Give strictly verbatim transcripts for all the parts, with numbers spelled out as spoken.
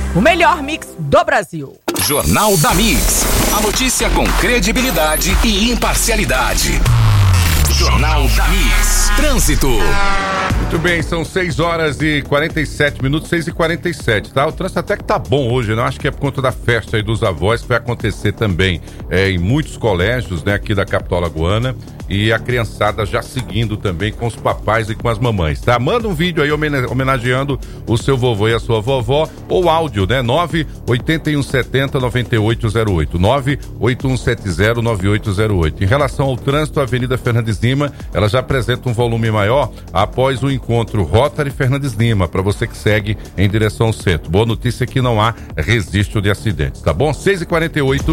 o melhor mix do Brasil. Jornal da Mix. A notícia com credibilidade e imparcialidade. Jornal da Mix. Trânsito. Muito bem, são seis horas e quarenta e sete minutos, seis e quarenta e sete, tá? O trânsito até que tá bom hoje, né? Acho que é por conta da festa aí dos avós, que vai acontecer também é, em muitos colégios, né, aqui da capital alagoana. E a criançada já seguindo também com os papais e com as mamães, tá? Manda um vídeo aí homenageando o seu vovô e a sua vovó, ou áudio, né? nove oito um sete zero nove oito zero oito, nove oito um sete zero nove oito zero oito. Em relação ao trânsito, a Avenida Fernandes Lima, ela já apresenta um volume maior após o encontro Rotary Fernandes Lima, para você que segue em direção ao centro. Boa notícia é que não há registro de acidentes, tá bom? seis e quarenta e oito.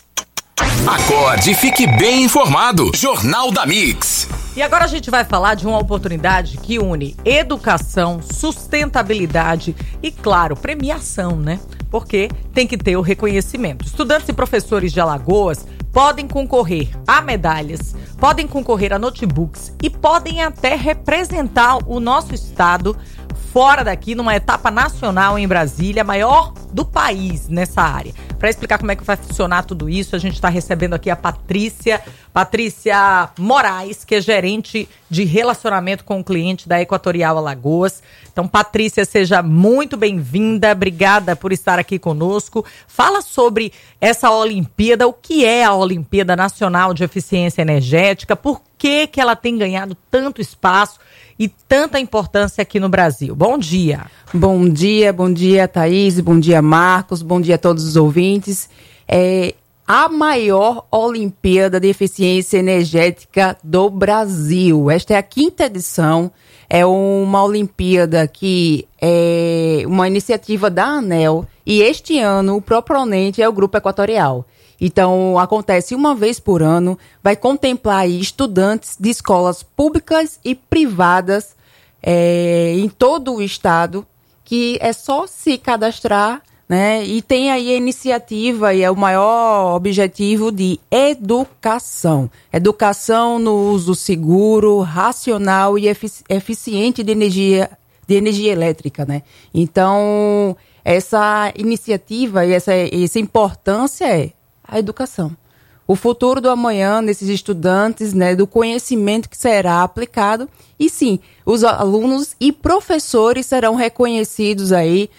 Acorde e fique bem informado. Jornal da Mix. E agora a gente vai falar de uma oportunidade que une educação, sustentabilidade e, claro, premiação, né? Porque tem que ter o reconhecimento. Estudantes e professores de Alagoas podem concorrer a medalhas, podem concorrer a notebooks e podem até representar o nosso estado fora daqui, numa etapa nacional em Brasília, maior do país nessa área. Para explicar como é que vai funcionar tudo isso, a gente está recebendo aqui a Patrícia, Patrícia Moraes, que é gerente de relacionamento com o cliente da Equatorial Alagoas. Então, Patrícia, seja muito bem-vinda, obrigada por estar aqui conosco. Fala sobre essa Olimpíada, o que é a Olimpíada Nacional de Eficiência Energética, por que que ela tem ganhado tanto espaço e tanta importância aqui no Brasil. Bom dia. Bom dia, bom dia, Thaís, bom dia, Marcos, bom dia a todos os ouvintes. É a maior Olimpíada de Eficiência Energética do Brasil. Esta é a quinta edição, é uma Olimpíada que é uma iniciativa da ANEEL e este ano o proponente é o Grupo Equatorial. Então, acontece uma vez por ano, vai contemplar aí estudantes de escolas públicas e privadas é, em todo o estado, que é só se cadastrar, né? E tem aí a iniciativa e é o maior objetivo de educação. Educação no uso seguro, racional e efici- eficiente de energia, de energia elétrica, né? Então, essa iniciativa e essa, essa importância é a educação. O futuro do amanhã desses estudantes, né, do conhecimento que será aplicado. E sim, os alunos e professores serão reconhecidos aí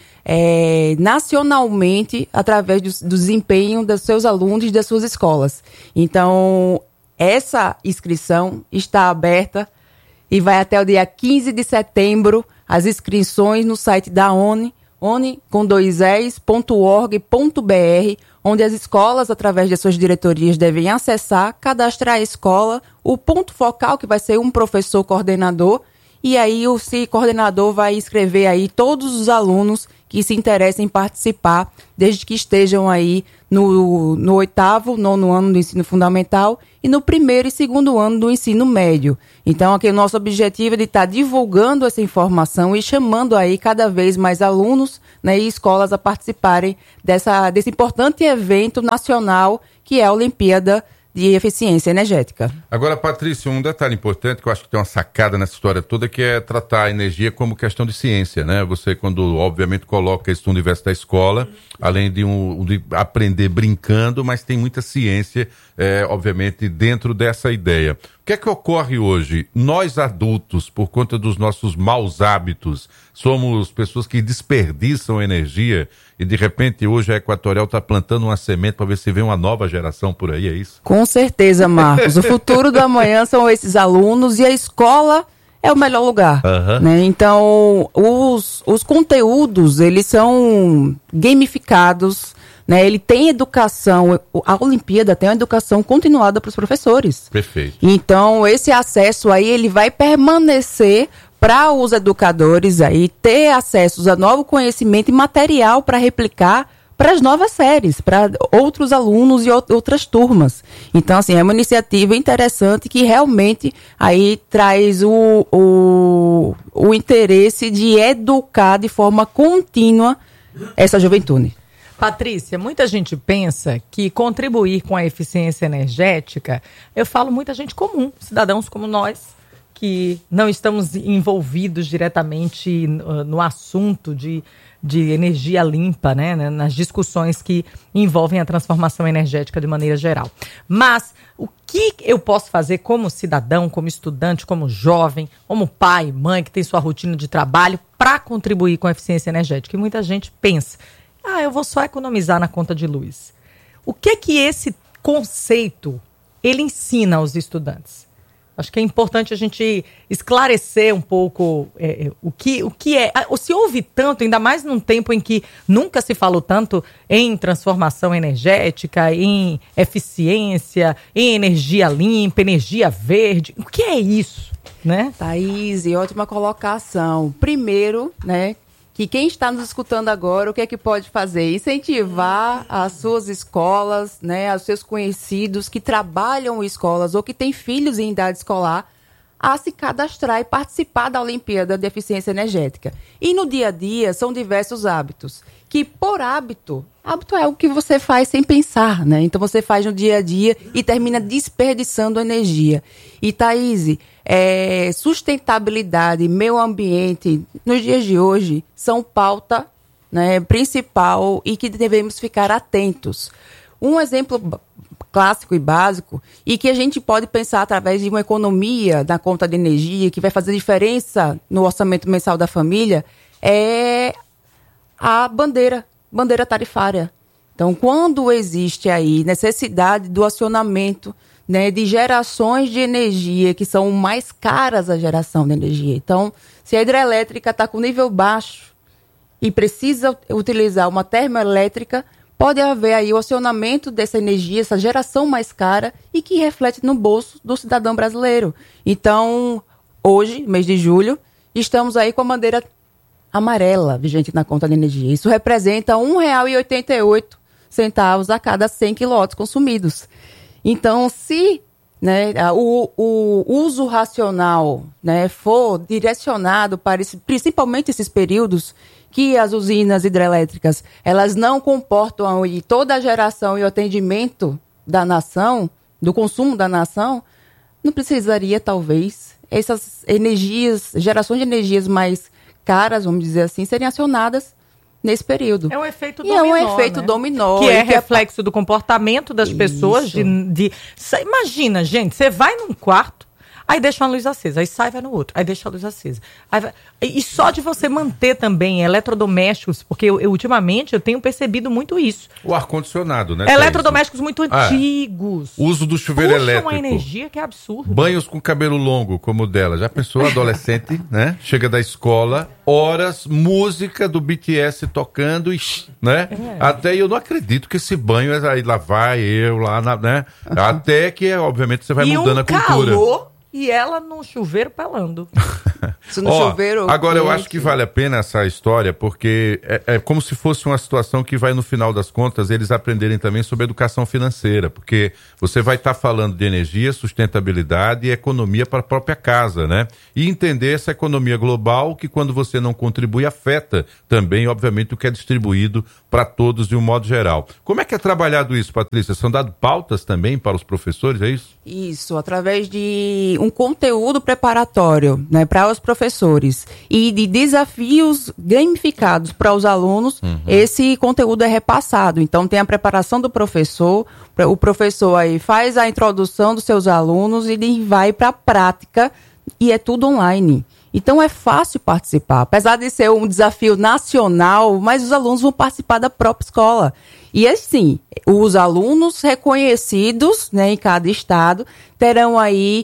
é, nacionalmente através do, do desempenho dos seus alunos e das suas escolas. Então, essa inscrição está aberta e vai até o dia quinze de setembro, as inscrições no site da ONI, oni com dois es ponto org ponto br, onde as escolas, através de suas diretorias, devem acessar, cadastrar a escola, o ponto focal, que vai ser um professor coordenador, e aí o coordenador vai inscrever aí todos os alunos que se interessem em participar, desde que estejam aí no, no oitavo, nono ano do ensino fundamental e no primeiro e segundo ano do ensino médio. Então, aqui o nosso objetivo é de estar divulgando essa informação e chamando aí cada vez mais alunos, né, e escolas a participarem dessa, desse importante evento nacional que é a Olimpíada de Eficiência Energética. Agora, Patrícia, um detalhe importante que eu acho que tem uma sacada nessa história toda, que é tratar a energia como questão de ciência, né? Você, quando, obviamente, coloca isso no universo da escola, além de, um, de aprender brincando, mas tem muita ciência, é, obviamente, dentro dessa ideia. O que é que ocorre hoje? Nós, adultos, por conta dos nossos maus hábitos, somos pessoas que desperdiçam energia e, de repente, hoje a Equatorial está plantando uma semente para ver se vem uma nova geração por aí, é isso? Com certeza, Marcos. O futuro do amanhã são esses alunos e a escola é o melhor lugar. Uhum. Né? Então, os, os conteúdos, eles são gamificados, né? Ele tem educação, a Olimpíada tem uma educação continuada para os professores. Perfeito. Então, esse acesso aí, ele vai permanecer para os educadores aí ter acesso a novo conhecimento e material para replicar para as novas séries, para outros alunos e outras turmas. Então, assim, é uma iniciativa interessante que realmente aí traz o, o, o interesse de educar de forma contínua essa juventude. Patrícia, muita gente pensa que contribuir com a eficiência energética, eu falo muita gente comum, cidadãos como nós, que não estamos envolvidos diretamente no, no assunto de de energia limpa, né, nas discussões que envolvem a transformação energética de maneira geral. Mas o que eu posso fazer como cidadão, como estudante, como jovem, como pai, mãe, que tem sua rotina de trabalho, para contribuir com a eficiência energética? E muita gente pensa, ah, eu vou só economizar na conta de luz. O que que esse conceito, ele ensina aos estudantes? Acho que é importante a gente esclarecer um pouco é, é, o, que, o que é. Se ouve tanto, ainda mais num tempo em que nunca se falou tanto em transformação energética, em eficiência, em energia limpa, energia verde. O que é isso, né? Thaís, ótima colocação. Primeiro, né, que quem está nos escutando agora, o que é que pode fazer? Incentivar as suas escolas, né, os seus conhecidos que trabalham em escolas ou que têm filhos em idade escolar a se cadastrar e participar da Olimpíada de Eficiência Energética. E no dia a dia são diversos hábitos, que por hábito, hábito é algo que você faz sem pensar, né? Então você faz no dia a dia e termina desperdiçando energia. E Thaís, é, sustentabilidade, meio ambiente, nos dias de hoje, são pauta, né, principal e que devemos ficar atentos. Um exemplo clássico e básico, e que a gente pode pensar através de uma economia na conta de energia, que vai fazer diferença no orçamento mensal da família, é a bandeira, bandeira tarifária. Então, quando existe aí necessidade do acionamento, né, de gerações de energia que são mais caras a geração de energia. Então, se a hidrelétrica está com nível baixo e precisa utilizar uma termoelétrica, pode haver aí o acionamento dessa energia, essa geração mais cara e que reflete no bolso do cidadão brasileiro. Então, hoje, mês de julho, estamos aí com a bandeira amarela vigente na conta de energia. Isso representa um real e oitenta e oito centavos a cada cem quilowatts consumidos. Então, se, né, o, o uso racional, né, for direcionado para esse, principalmente esses períodos que as usinas hidrelétricas, elas não comportam aí toda a geração e o atendimento da nação, do consumo da nação, não precisaria, talvez, essas energias, gerações de energias mais caras, vamos dizer assim, serem acionadas nesse período. É um efeito e dominó, é um efeito né? dominó. Que é que reflexo é... do comportamento das Isso. pessoas. De, de... Imagina, gente, você vai num quarto, aí deixa uma luz acesa, aí sai, vai no outro, aí deixa a luz acesa. Aí vai... E só de você manter também eletrodomésticos, porque eu, eu, ultimamente eu tenho percebido muito isso. O ar-condicionado, né? Eletrodomésticos muito antigos. Ah, uso do chuveiro Puxa elétrico. uma energia que é absurdo. Banhos com cabelo longo, como o dela. Já pensou, adolescente, né? Chega da escola, horas, música do B T S tocando, e, né? É. Até eu não acredito que esse banho é aí, lá vai eu, lá, na, né? Uhum. Até que, obviamente, você vai e mudando um a cultura. Calor, e ela no chuveiro pelando. Se no Ó, chuveiro, agora quente. eu acho que vale a pena essa história, porque é, é como se fosse uma situação que vai, no final das contas, eles aprenderem também sobre educação financeira, porque você vai estar tá falando de energia, sustentabilidade e economia para a própria casa, né? E entender essa economia global que, quando você não contribui, afeta também, obviamente, o que é distribuído para todos de um modo geral. Como é que é trabalhado isso, Patrícia? São dadas pautas também para os professores, é isso? Isso, através de um conteúdo preparatório, né, para os professores e de desafios gamificados para os alunos, uhum. Esse conteúdo é repassado. Então, tem a preparação do professor, o professor aí faz a introdução dos seus alunos e ele vai para a prática e é tudo online. Então, é fácil participar. Apesar de ser um desafio nacional, mas os alunos vão participar da própria escola. E assim, os alunos reconhecidos, né, em cada estado terão aí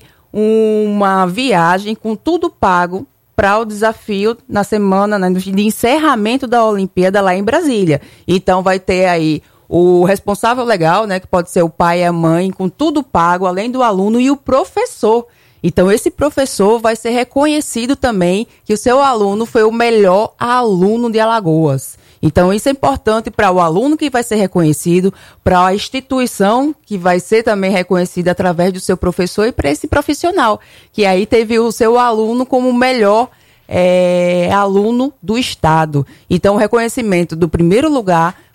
uma viagem com tudo pago para o desafio na semana, né, de encerramento da Olimpíada lá em Brasília. Então, vai ter aí o responsável legal, né, que pode ser o pai e a mãe, com tudo pago, além do aluno e o professor. Então, esse professor vai ser reconhecido também que o seu aluno foi o melhor aluno de Alagoas. Então, isso é importante para o aluno que vai ser reconhecido, para a instituição que vai ser também reconhecida através do seu professor e para esse profissional, que aí teve o seu aluno como o melhor é, aluno do estado. Então, o reconhecimento do primeiro lugar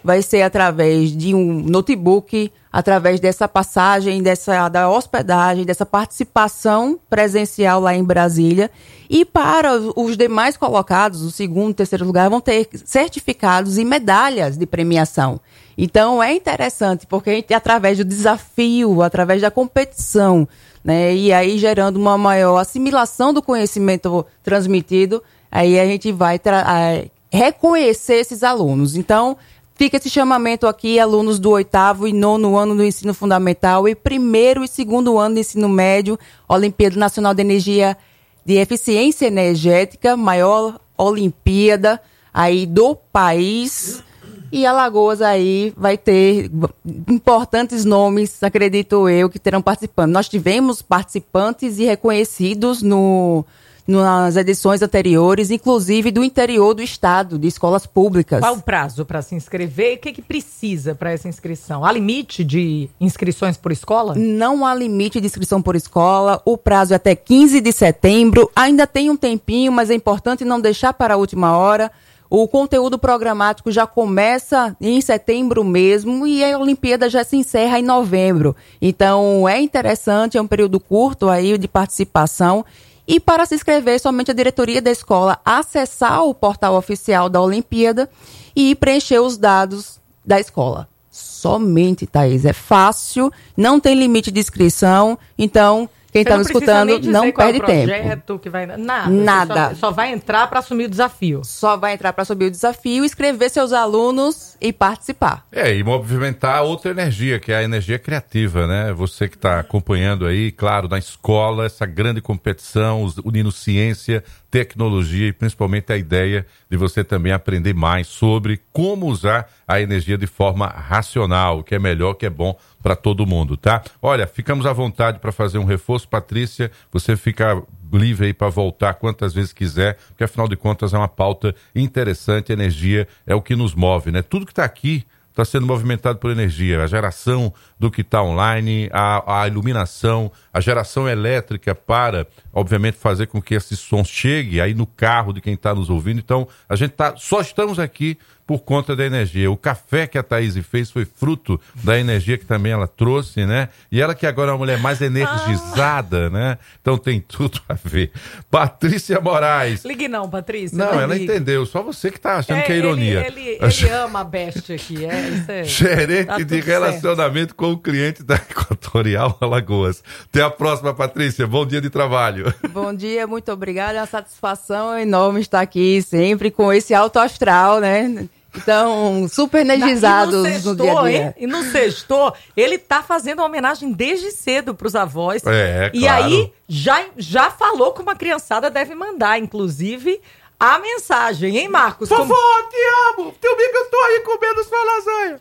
vai ser através de um notebook, através dessa passagem, dessa, da hospedagem, dessa participação presencial lá em Brasília. E para os demais colocados, o segundo e terceiro lugar, vão ter certificados e medalhas de premiação. Então, é interessante, porque a gente, através do desafio, através da competição, né, e aí gerando uma maior assimilação do conhecimento transmitido, aí a gente vai tra- a, reconhecer esses alunos. Então, fica esse chamamento aqui, alunos do oitavo e nono ano do ensino fundamental e primeiro e segundo ano do ensino médio, Olimpíada Nacional de Energia de Eficiência Energética, maior Olimpíada aí do país. E Alagoas aí vai ter importantes nomes, acredito eu, que terão participando. Nós tivemos participantes e reconhecidos no... nas edições anteriores, inclusive do interior do estado, de escolas públicas. Qual o prazo para se inscrever? O que, que precisa para essa inscrição? Há limite de inscrições por escola? Não há limite de inscrição por escola. O prazo é até quinze de setembro. Ainda tem um tempinho, mas é importante não deixar para a última hora. O conteúdo programático já começa em setembro mesmo e a Olimpíada já se encerra em novembro. Então, é interessante, é um período curto aí de participação. E para se inscrever, somente a diretoria da escola acessar o portal oficial da Olimpíada e preencher os dados da escola. Somente, Thaís, é fácil, não tem limite de inscrição, então quem está me escutando não perde tempo. Projeto que vai... Nada. Nada. Só, só vai entrar para assumir o desafio. Só vai entrar para assumir o desafio, inscrever seus alunos e participar. É, e movimentar outra energia, que é a energia criativa, né? Você que está acompanhando aí, claro, na escola, essa grande competição, unindo ciência, tecnologia e principalmente a ideia de você também aprender mais sobre como usar a energia de forma racional, o que é melhor, o que é bom para todo mundo, tá? Olha, ficamos à vontade para fazer um reforço, Patrícia, você fica livre aí para voltar quantas vezes quiser, porque afinal de contas é uma pauta interessante, energia é o que nos move, né? Tudo que está aqui está sendo movimentado por energia, a geração do que está online, a, a iluminação, a geração elétrica para, obviamente, fazer com que esse som chegue aí no carro de quem está nos ouvindo. Então, a gente tá, só estamos aqui por conta da energia. O café que a Thaís fez foi fruto da energia que também ela trouxe, né? E ela que agora é uma mulher mais energizada, né? Então tem tudo a ver. Patrícia Moraes. Ligue não, Patrícia. Não, não ela ligue. Entendeu. Só você que tá achando é, que é ironia. Ele, ele, ele ama a Best aqui. É, isso é, Gerente tá de relacionamento certo. Com o cliente da Equatorial Alagoas. Até a próxima, Patrícia. Bom dia de trabalho. Bom dia, muito obrigada. É uma satisfação enorme estar aqui sempre com esse alto astral, né? Então, super energizados no, sextou, no dia a dia. Hein? E no sextou, ele tá fazendo uma homenagem desde cedo pros avós. É, e claro. aí, já, já falou como a criançada deve mandar, inclusive, a mensagem, hein, Marcos? Vovó, como... te amo! Teu amigo, eu tô aí comendo sua lasanha.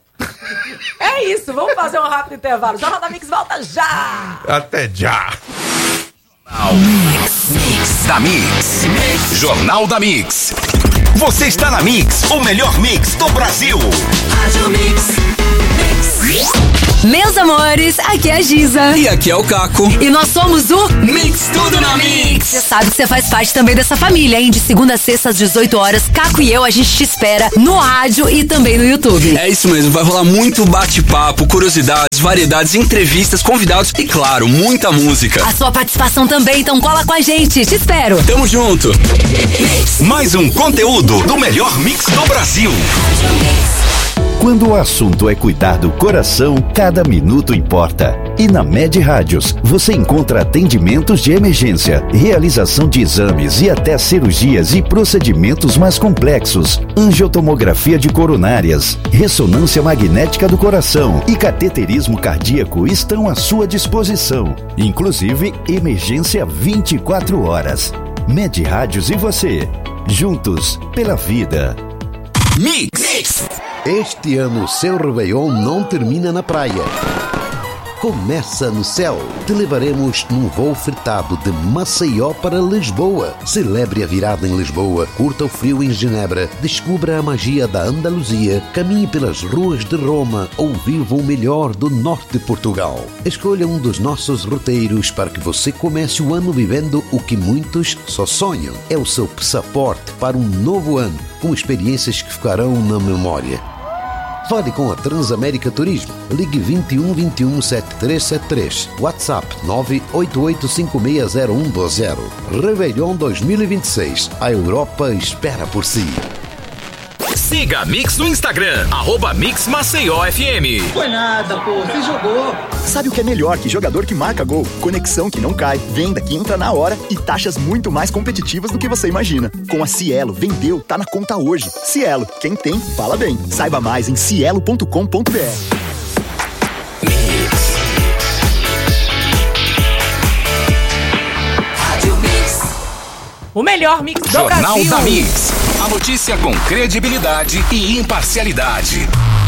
É isso, vamos fazer um rápido intervalo. Jornal da Mix volta já! Até já! Mix, Mix da Mix. Jornal da Mix. Você está na Mix, o melhor mix do Brasil. Rádio Mix, Mix. Meus amores, aqui é a Giza. E aqui é o Caco. E nós somos o Mix Tudo na Mix. Você sabe que você faz parte também dessa família, hein? De segunda a sexta às dezoito horas, Caco e eu, a gente te espera no rádio e também no YouTube. É isso mesmo, vai rolar muito bate-papo, curiosidades, variedades, entrevistas, convidados e, claro, muita música. A sua participação também, então cola com a gente. Te espero. Tamo junto. Mais um conteúdo do melhor mix do Brasil. Quando o assunto é cuidar do coração, cada minuto importa. E na Med Rádios, você encontra atendimentos de emergência, realização de exames e até cirurgias e procedimentos mais complexos, angiotomografia de coronárias, ressonância magnética do coração e cateterismo cardíaco estão à sua disposição. Inclusive, emergência vinte e quatro horas. Med Rádios e você, juntos pela vida. Mix. Este ano o seu Réveillon não termina na praia. Começa no céu. Te levaremos num voo fretado de Maceió para Lisboa. Celebre a virada em Lisboa, curta o frio em Genebra, descubra a magia da Andaluzia, caminhe pelas ruas de Roma ou viva o melhor do norte de Portugal. Escolha um dos nossos roteiros para que você comece o ano vivendo o que muitos só sonham. É o seu passaporte para um novo ano, com experiências que ficarão na memória. Fale com a Transamérica Turismo. Ligue vinte e um, vinte e um, setenta e três setenta e três. WhatsApp nove oito oito cinco seis zero um dois zero. Réveillon dois mil e vinte e seis. A Europa espera por si. Siga a Mix no Instagram, arroba Mix Maceió F M. Foi nada, pô, você jogou. Sabe o que é melhor que jogador que marca gol? Conexão que não cai, venda que entra na hora e taxas muito mais competitivas do que você imagina. Com a Cielo, vendeu, tá na conta hoje. Cielo, quem tem, fala bem. Saiba mais em cielo ponto com ponto b r. O melhor mix do Jornal Brasil. da Mix. A notícia com credibilidade e imparcialidade.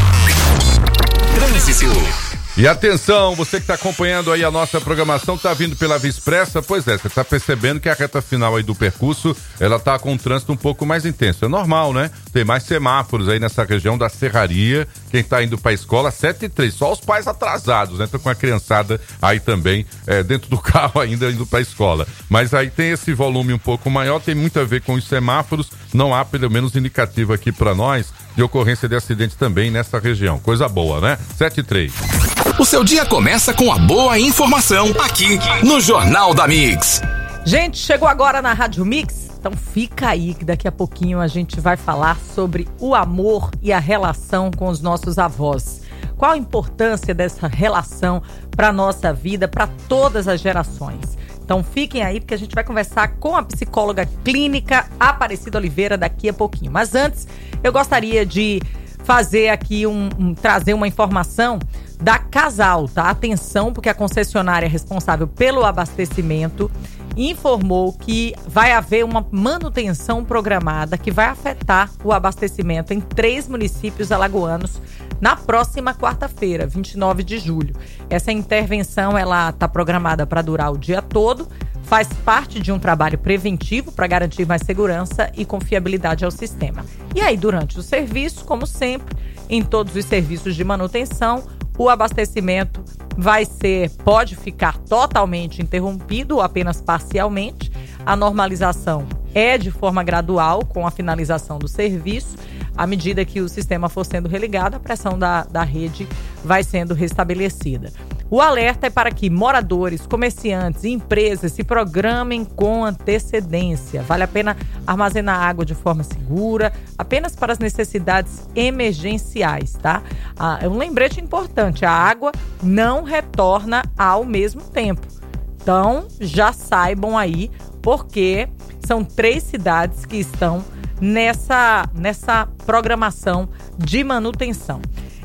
Trânsito. E atenção, você que está acompanhando aí a nossa programação, está vindo pela Via Expressa, pois é, você está percebendo que a reta final aí do percurso, ela está com um trânsito um pouco mais intenso. É normal, né? Tem mais semáforos aí nessa região da Serraria, quem está indo para a escola, sete e três, só os pais atrasados, né? Estão com a criançada aí também, é, dentro do carro ainda indo para a escola. Mas aí tem esse volume um pouco maior, tem muito a ver com os semáforos, não há pelo menos indicativo aqui para nós de ocorrência de acidente também nessa região. Coisa boa, né? sete e três. O seu dia começa com a boa informação aqui no Jornal da Mix. Gente, chegou agora na Rádio Mix, então fica aí que daqui a pouquinho a gente vai falar sobre o amor e a relação com os nossos avós. Qual a importância dessa relação para a nossa vida, para todas as gerações? Então fiquem aí porque a gente vai conversar com a psicóloga clínica Aparecida Oliveira daqui a pouquinho. Mas antes, eu gostaria de fazer aqui um, um trazer uma informação da Casal, tá? Atenção, porque a concessionária responsável pelo abastecimento informou que vai haver uma manutenção programada que vai afetar o abastecimento em três municípios alagoanos na próxima quarta-feira, vinte e nove de julho. Essa intervenção ela está programada para durar o dia todo, faz parte de um trabalho preventivo para garantir mais segurança e confiabilidade ao sistema. E aí, durante o serviço, como sempre, em todos os serviços de manutenção, o abastecimento vai ser, pode ficar totalmente interrompido ou apenas parcialmente. A normalização é de forma gradual, com a finalização do serviço. À medida que o sistema for sendo religado, a pressão da, da rede vai sendo restabelecida. O alerta é para que moradores, comerciantes e empresas se programem com antecedência. Vale a pena armazenar água de forma segura, apenas para as necessidades emergenciais, tá? Ah, é um lembrete importante, a água não retorna ao mesmo tempo. Então, já saibam aí, porque são três cidades que estão nessa, nessa programação de manutenção.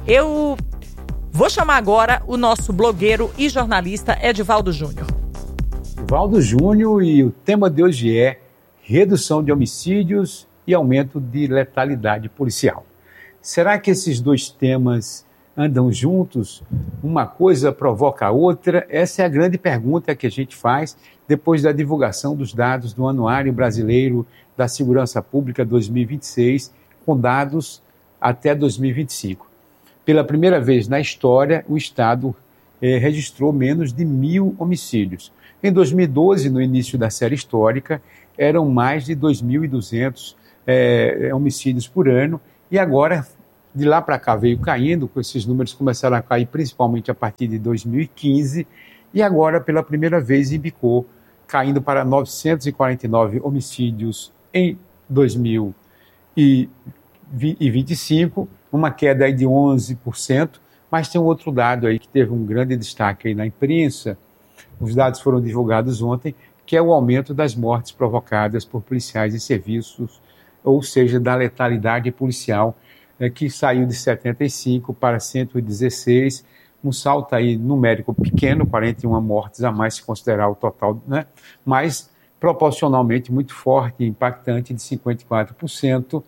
Eu vou chamar agora o nosso blogueiro e jornalista Edivaldo Júnior. Edivaldo Júnior, e o tema de hoje é redução de homicídios e aumento de letalidade policial. Será que esses dois temas andam juntos? Uma coisa provoca a outra? Essa é a grande pergunta que a gente faz depois da divulgação dos dados do Anuário Brasileiro da Segurança Pública dois mil e vinte e seis, com dados até dois mil e vinte e cinco. Pela primeira vez na história, o Estado eh, registrou menos de mil homicídios. Em dois mil e doze, no início da série histórica, eram mais de dois mil e duzentos eh, homicídios por ano, e agora, de lá para cá, veio caindo, com esses números começaram a cair principalmente a partir de dois mil e quinze, e agora, pela primeira vez, embicou, caindo para novecentos e quarenta e nove homicídios em dois mil e vinte e cinco, uma queda aí de onze por cento, mas tem um outro dado aí que teve um grande destaque aí na imprensa, os dados foram divulgados ontem, que é o aumento das mortes provocadas por policiais em serviços, ou seja, da letalidade policial, é, que saiu de setenta e cinco para cento e dezesseis, um salto aí numérico pequeno, quarenta e uma mortes a mais se considerar o total, né? Mas proporcionalmente muito forte e impactante, de cinquenta e quatro por cento.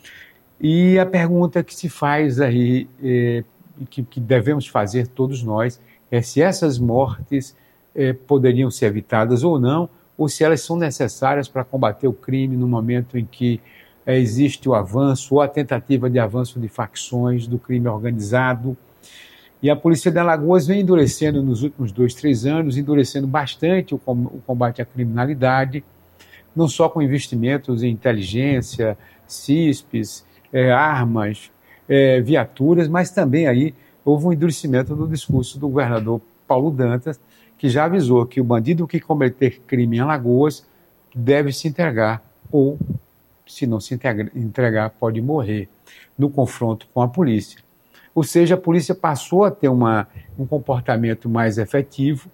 E a pergunta que se faz aí, é, que, que devemos fazer todos nós, é se essas mortes é, poderiam ser evitadas ou não, ou se elas são necessárias para combater o crime no momento em que é, existe o avanço ou a tentativa de avanço de facções do crime organizado. E a Polícia de Alagoas vem endurecendo nos últimos dois, três anos, endurecendo bastante o, com, o combate à criminalidade, não só com investimentos em inteligência, C I S Ps, É, armas, é, viaturas, mas também aí houve um endurecimento do discurso do governador Paulo Dantas, que já avisou que o bandido que cometer crime em Alagoas deve se entregar ou, se não se entregar, pode morrer no confronto com a polícia. Ou seja, a polícia passou a ter uma, um comportamento mais efetivo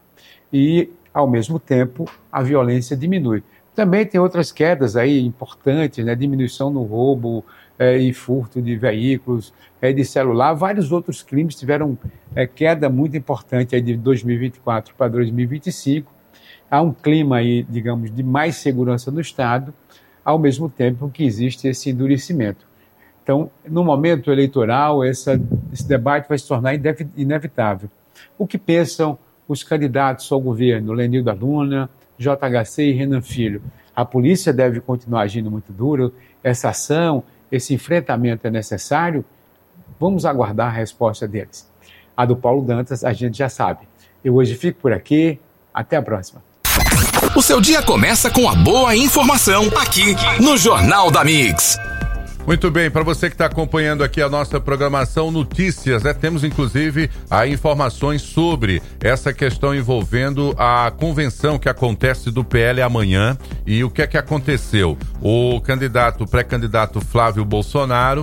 e, ao mesmo tempo, a violência diminui. Também tem outras quedas aí importantes, né? Diminuição no roubo é, e furto de veículos, é, de celular. Vários outros crimes tiveram é, queda muito importante aí de dois mil e vinte e quatro para dois mil e vinte e cinco. Há um clima aí, digamos, de mais segurança no Estado, ao mesmo tempo que existe esse endurecimento. Então, no momento eleitoral, essa, esse debate vai se tornar inevitável. O que pensam os candidatos ao governo, Lenilda Luna, J H C e Renan Filho? A polícia deve continuar agindo muito duro? Essa ação, esse enfrentamento é necessário? Vamos aguardar a resposta deles. A do Paulo Dantas, a gente já sabe. Eu hoje fico por aqui. Até a próxima. O seu dia começa com a boa informação aqui no Jornal da Mix. Muito bem, para você que está acompanhando aqui a nossa programação Notícias, né? Temos inclusive a informações sobre essa questão envolvendo a convenção que acontece do P L amanhã. E o que é que aconteceu? O candidato, o pré-candidato Flávio Bolsonaro,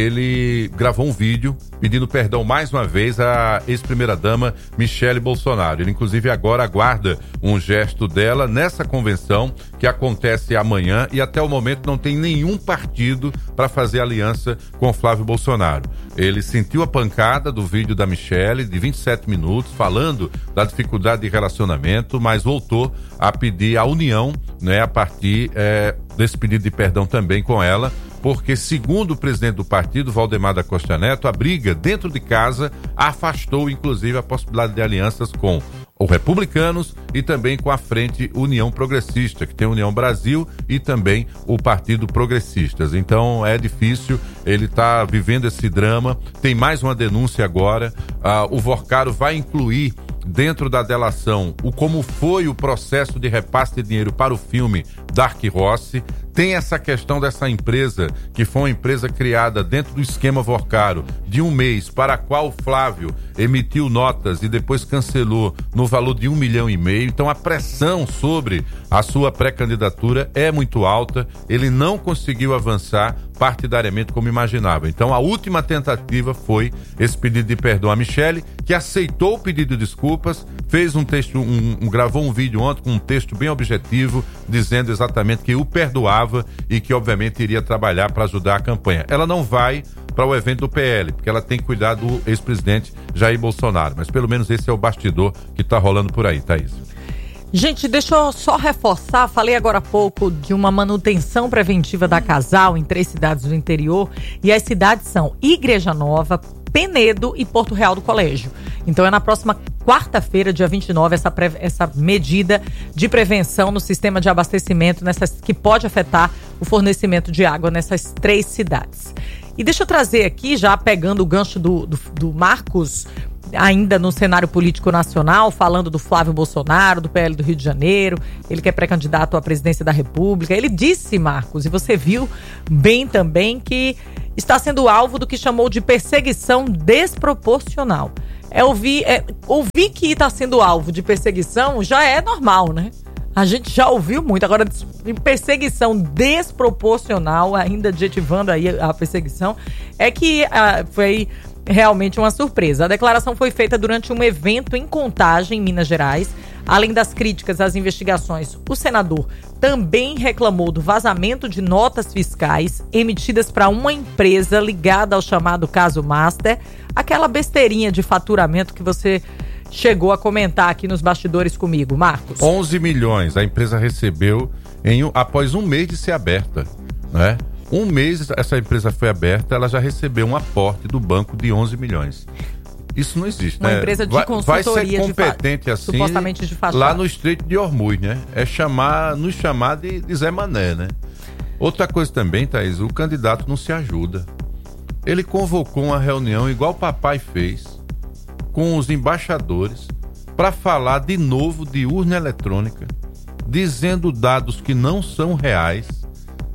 ele gravou um vídeo pedindo perdão mais uma vez à ex-primeira-dama Michele Bolsonaro. Ele inclusive agora aguarda um gesto dela nessa convenção que acontece amanhã e até o momento não tem nenhum partido para fazer aliança com Flávio Bolsonaro. Ele sentiu a pancada do vídeo da Michele de vinte e sete minutos falando da dificuldade de relacionamento, mas voltou a pedir a união, né, a partir é, desse pedido de perdão também com ela, porque, segundo o presidente do partido, Valdemar da Costa Neto, a briga dentro de casa afastou, inclusive, a possibilidade de alianças com os republicanos e também com a Frente União Progressista, que tem a União Brasil e também o Partido Progressistas. Então, é difícil, ele está vivendo esse drama. Tem mais uma denúncia agora. Ah, o Vorcaro vai incluir dentro da delação o como foi o processo de repasse de dinheiro para o filme Dark Rossi. Tem essa questão dessa empresa, que foi uma empresa criada dentro do esquema Vorcaro, de um mês, para a qual o Flávio emitiu notas e depois cancelou no valor de um milhão e meio. Então a pressão sobre a sua pré-candidatura é muito alta. Ele não conseguiu avançar partidariamente como imaginava. Então a última tentativa foi esse pedido de perdão a Michele, que aceitou o pedido de desculpas, fez um texto, um, um, gravou um vídeo ontem com um texto bem objetivo, dizendo exatamente que o perdoava e que obviamente iria trabalhar para ajudar a campanha. Ela não vai para o evento do P L, porque ela tem que cuidar do ex-presidente Jair Bolsonaro, mas pelo menos esse é o bastidor que está rolando por aí, Thaís. Gente, deixa eu só reforçar, falei agora há pouco de uma manutenção preventiva da Casal em três cidades do interior, e as cidades são Igreja Nova, Penedo e Porto Real do Colégio. Então é na próxima quarta-feira, dia vinte e nove, essa, pre... essa medida de prevenção no sistema de abastecimento nessas... que pode afetar o fornecimento de água nessas três cidades. E deixa eu trazer aqui, já pegando o gancho do, do, do Marcos, ainda no cenário político nacional, falando do Flávio Bolsonaro, do P L do Rio de Janeiro, ele que é pré-candidato à presidência da República. Ele disse, Marcos, e você viu bem também, que está sendo alvo do que chamou de perseguição desproporcional. É ouvir, é, ouvir que está sendo alvo de perseguição já é normal, né? A gente já ouviu muito. Agora, de perseguição desproporcional, ainda adjetivando aí a perseguição, é que ah, foi realmente uma surpresa. A declaração foi feita durante um evento em Contagem, em Minas Gerais. Além das críticas às investigações, o senador também reclamou do vazamento de notas fiscais emitidas para uma empresa ligada ao chamado caso Master, aquela besteirinha de faturamento que você chegou a comentar aqui nos bastidores comigo, Marcos. onze milhões a empresa recebeu em, após um mês de ser aberta, né? Um mês essa empresa foi aberta, ela já recebeu um aporte do banco de onze milhões. Isso não existe, uma né? empresa de vai, consultoria vai ser competente de fa... assim, supostamente de fachada. Lá no Estreito de Hormuz, né? É chamar, nos chamar de, de Zé Mané, né? Outra coisa também, Thaís, o candidato não se ajuda. Ele convocou uma reunião igual o papai fez com os embaixadores para falar de novo de urna eletrônica, dizendo dados que não são reais.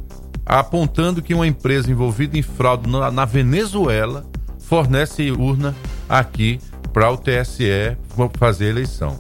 apontando que uma empresa envolvida em fraude na, na Venezuela fornece urna aqui para o T S E fazer eleição.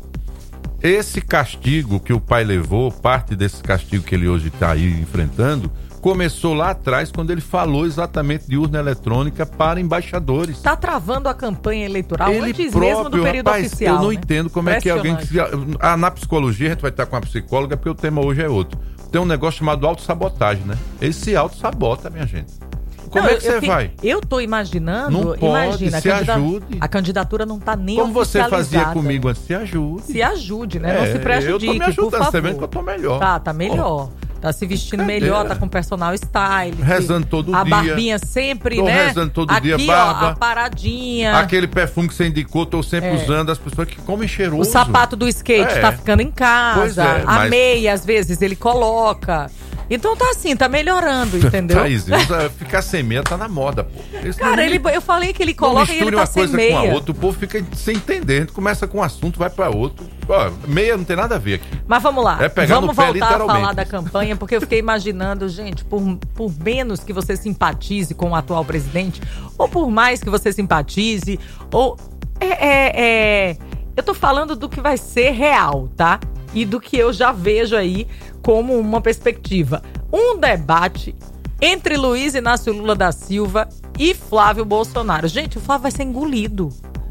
Esse castigo que o pai levou, parte desse castigo que ele hoje está aí enfrentando, começou lá atrás, quando ele falou exatamente de urna eletrônica para embaixadores. Está travando a campanha eleitoral ele antes próprio, mesmo do período rapaz, oficial. Eu não né? entendo como é que alguém... Ah, na psicologia, a gente vai estar com uma psicóloga, porque o tema hoje é outro. Tem um negócio chamado autossabotagem, né? Ele se autossabota, minha gente. Como não, é que você vai? Eu tô imaginando, não pode, imagina, se a, candida- ajude. a candidatura não tá nem Como você oficializada. fazia comigo antes, se ajude. Se ajude, né? É, não se prejudique, eu tô me ajudando, por favor. você vendo que eu tô melhor. Tá, tá melhor. Oh. Tá se vestindo Cadê? melhor, tá com personal style. Rezando todo a dia. A barbinha sempre, tô né? rezando todo Aqui, dia, barba. Ó, a paradinha. Aquele perfume que você indicou, tô sempre É. usando. As pessoas que comem cheiroso. O sapato do skate É. tá ficando em casa. Pois é, a mas- meia, às vezes, ele coloca. Então tá assim, tá melhorando, entendeu? Thaís, usa- ficar sem meia tá na moda, pô. Esse Cara, não- ele, eu falei que ele não coloca e misture ele tá uma sem coisa meia. com a outra, o povo fica sem entender. A gente começa com um assunto, vai pra outro. Ó, meia não tem nada a ver aqui. Mas vamos lá, É pegar vamos no pé, voltar a literalmente. falar da campanha, porque eu fiquei imaginando, gente, por, por menos que você simpatize com o atual presidente, ou por mais que você simpatize, ou... É, é, é, eu tô falando do que vai ser real, tá? E do que eu já vejo aí como uma perspectiva. Um debate entre Luiz Inácio Lula da Silva e Flávio Bolsonaro. Gente, o Flávio vai ser engolido.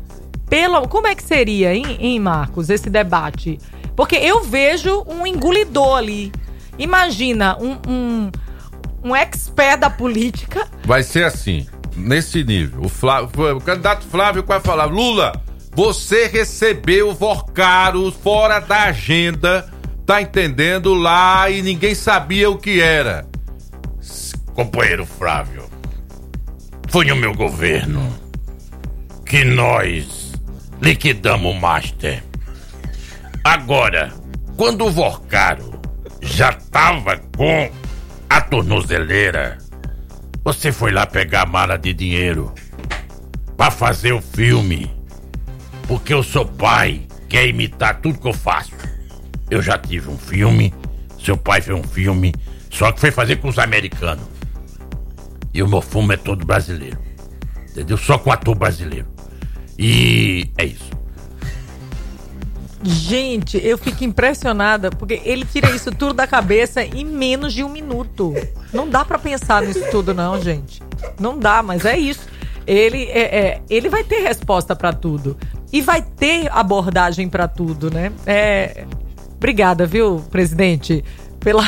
Pelo, como é que seria, hein, hein, Marcos, esse debate? Porque eu vejo um engolidor ali. Imagina, um, um, um expert da política. Vai ser assim, nesse nível. O, Flávio, o candidato Flávio vai falar: Lula, você recebeu Vorcaros fora da agenda, tá entendendo, lá, e ninguém sabia o que era. Companheiro Flávio, foi no meu governo que nós liquidamos o Master. Agora, quando o Vorcaro já tava com a tornozeleira, você foi lá pegar a mala de dinheiro pra fazer o filme, porque eu sou pai, quer imitar tudo que eu faço. Eu já tive um filme, seu pai fez um filme, só que foi fazer com os americanos. E o meu filme é todo brasileiro, entendeu? Só com ator brasileiro. E é isso. Gente, eu fico impressionada, porque ele tira isso tudo da cabeça em menos de um minuto. Não dá pra pensar nisso tudo não, gente. Não dá, mas é isso. Ele, é, é, ele vai ter resposta pra tudo. E vai ter abordagem pra tudo, né? É... Obrigada, viu, presidente, pela...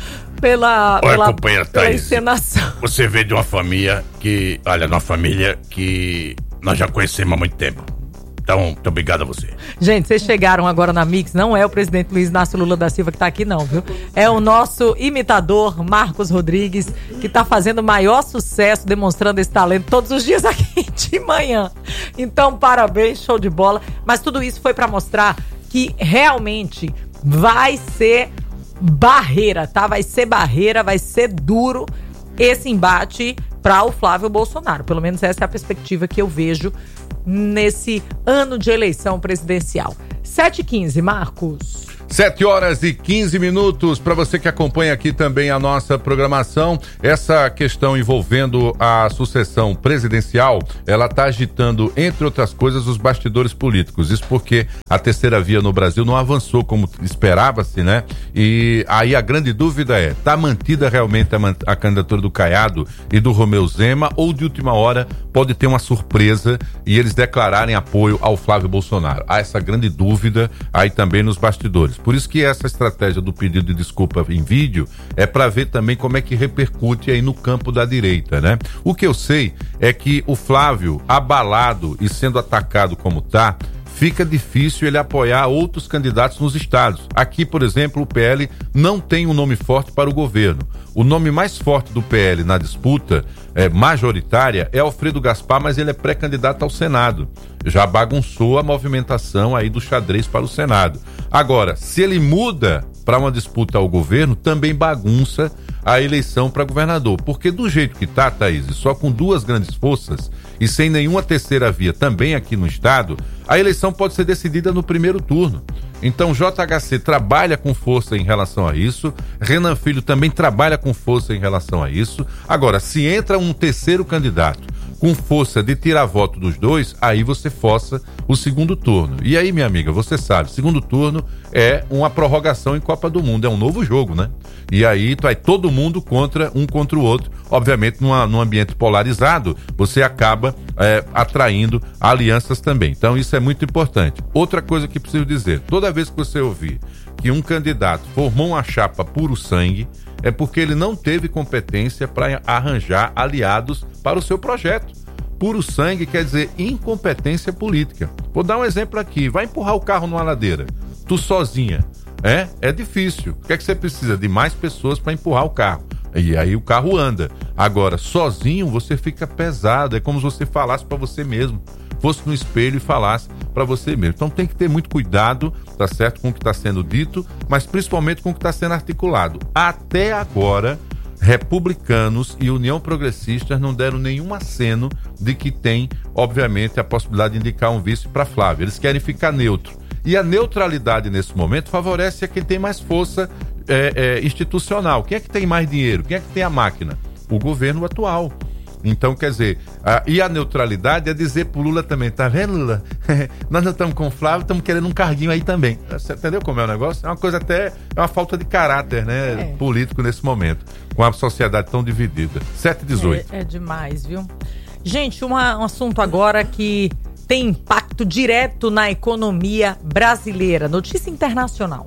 Pela, Olha, pela, companheira pela Thaís, encenação. você veio de uma família que... Olha, uma família que nós já conhecemos há muito tempo. Então, muito obrigado a você. Gente, vocês chegaram agora na Mix, não é o presidente Luiz Inácio Lula da Silva que tá aqui não, viu? É o nosso imitador, Marcos Rodrigues, que tá fazendo o maior sucesso, demonstrando esse talento todos os dias aqui de manhã. Então, parabéns, show de bola. Mas tudo isso foi pra mostrar que realmente vai ser barreira, tá? Vai ser barreira, vai ser duro esse embate para o Flávio Bolsonaro. Pelo menos essa é a perspectiva que eu vejo nesse ano de eleição presidencial. sete e quinze, Marcos. sete horas e quinze minutos, para você que acompanha aqui também a nossa programação. Essa questão envolvendo a sucessão presidencial, ela está agitando, entre outras coisas, os bastidores políticos. Isso porque a terceira via no Brasil não avançou como esperava-se, né? E aí a grande dúvida é, tá mantida realmente a, man- a candidatura do Caiado e do Romeu Zema, ou de última hora pode ter uma surpresa e eles declararem apoio ao Flávio Bolsonaro? Há essa grande dúvida aí também nos bastidores. Por isso que essa estratégia do pedido de desculpa em vídeo é para ver também como é que repercute aí no campo da direita, né? O que eu sei é que o Flávio, abalado e sendo atacado como tá, fica difícil ele apoiar outros candidatos nos estados. Aqui, por exemplo, o P L não tem um nome forte para o governo. O nome mais forte do P L na disputa é, majoritária é Alfredo Gaspar, mas ele é pré-candidato ao Senado. Já bagunçou a movimentação aí do xadrez para o Senado. Agora, se ele muda para uma disputa ao governo, também bagunça a eleição para governador. Porque do jeito que tá, Thaís, só com duas grandes forças e sem nenhuma terceira via também aqui no estado, a eleição pode ser decidida no primeiro turno. Então J H C trabalha com força em relação a isso, Renan Filho também trabalha com força em relação a isso. Agora, se entra um terceiro candidato com força de tirar voto dos dois, aí você força o segundo turno. E aí, minha amiga, você sabe, segundo turno é uma prorrogação em Copa do Mundo, é um novo jogo, né? E aí vai todo mundo contra um contra o outro. Obviamente, numa, num ambiente polarizado, você acaba é, atraindo alianças também. Então, isso é muito importante. Outra coisa que preciso dizer, toda vez que você ouvir que um candidato formou uma chapa puro sangue, é porque ele não teve competência para arranjar aliados para o seu projeto. Puro sangue quer dizer incompetência política. Vou dar um exemplo aqui. Vai empurrar o carro numa ladeira. Tu sozinha. É? É difícil. O que é que você precisa? De mais pessoas para empurrar o carro. E aí o carro anda. Agora, sozinho você fica pesado. É como se você falasse para você mesmo. Fosse no espelho e falasse para você mesmo. Então tem que ter muito cuidado, tá certo, com o que está sendo dito, mas principalmente com o que está sendo articulado. Até agora, republicanos e União Progressista não deram nenhum aceno de que tem, obviamente, a possibilidade de indicar um vice para Flávia. Eles querem ficar neutro. E a neutralidade nesse momento favorece a quem tem mais força é, é, institucional. Quem é que tem mais dinheiro? Quem é que tem a máquina? O governo atual. Então, quer dizer, a, e a neutralidade é dizer pro Lula também, tá vendo, Lula? Nós não estamos com o Flávio, estamos querendo um carguinho aí também. Você entendeu como é o negócio? É uma coisa até, é uma falta de caráter, né, é. político nesse momento, com a sociedade tão dividida. sete e dezoito. É, é demais, viu? Gente, uma, um assunto agora que tem impacto direto na economia brasileira. Notícia internacional.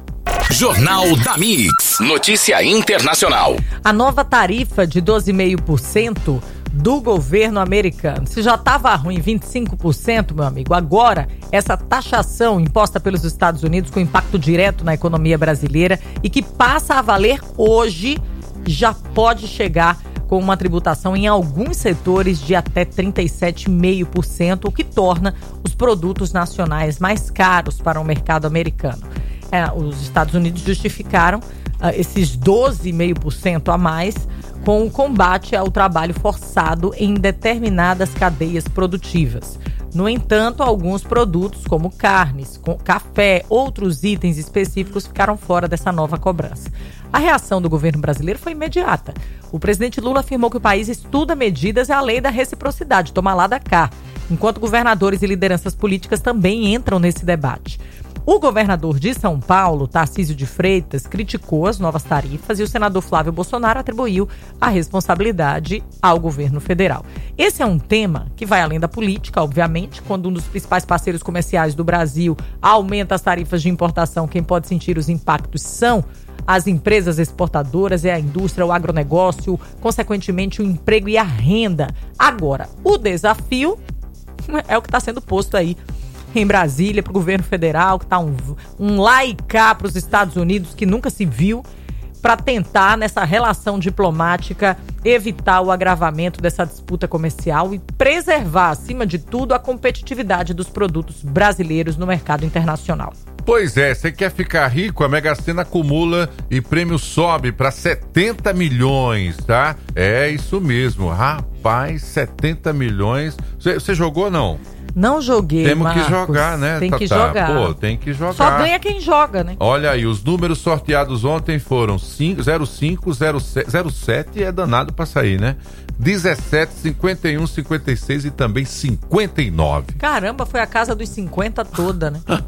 Jornal da Mix. Notícia internacional. A nova tarifa de doze vírgula cinco por cento do governo americano. Se já estava ruim vinte e cinco por cento, meu amigo, agora essa taxação imposta pelos Estados Unidos com impacto direto na economia brasileira e que passa a valer hoje, já pode chegar com uma tributação em alguns setores de até trinta e sete vírgula cinco por cento, o que torna os produtos nacionais mais caros para o mercado americano. É, os Estados Unidos justificaram uh, esses doze vírgula cinco por cento a mais com o combate ao trabalho forçado em determinadas cadeias produtivas. No entanto, alguns produtos, como carnes, café, outros itens específicos, ficaram fora dessa nova cobrança. A reação do governo brasileiro foi imediata. O presidente Lula afirmou que o país estuda medidas e a lei da reciprocidade, toma lá da cá, enquanto governadores e lideranças políticas também entram nesse debate. O governador de São Paulo, Tarcísio de Freitas, criticou as novas tarifas e o senador Flávio Bolsonaro atribuiu a responsabilidade ao governo federal. Esse é um tema que vai além da política, obviamente. Quando um dos principais parceiros comerciais do Brasil aumenta as tarifas de importação, quem pode sentir os impactos são as empresas exportadoras, é a indústria, o agronegócio, consequentemente o emprego e a renda. Agora, o desafio é o que está sendo posto aí em Brasília para o governo federal, que está um, um lá e cá para os Estados Unidos que nunca se viu, para tentar, nessa relação diplomática, evitar o agravamento dessa disputa comercial e preservar, acima de tudo, a competitividade dos produtos brasileiros no mercado internacional. Pois é, você quer ficar rico? A Mega Sena acumula e prêmio sobe para setenta milhões, tá? É isso mesmo, rapaz, setenta milhões. Você jogou ou não? Não joguei, Temos Marcos. que jogar, né, Tem Tatá? que jogar. Pô, tem que jogar. Só ganha quem joga, né? Olha aí, os números sorteados ontem foram zero cinco, zero sete, é danado pra sair, né? dezessete, cinquenta e um, cinquenta e seis e também cinquenta e nove. Caramba, foi a casa dos cinquenta toda, né?